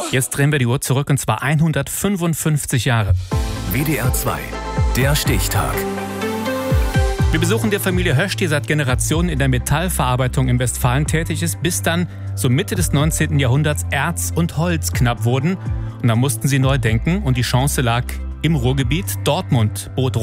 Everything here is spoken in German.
Jetzt drehen wir die Uhr zurück, und zwar 155 Jahre. WDR 2, der Stichtag. Wir besuchen die Familie Hösch, die seit Generationen in der Metallverarbeitung im Westfalen tätig ist, bis dann so Mitte des 19. Jahrhunderts Erz und Holz knapp wurden. Und da mussten sie neu denken, und die Chance lag im Ruhrgebiet. Dortmund bot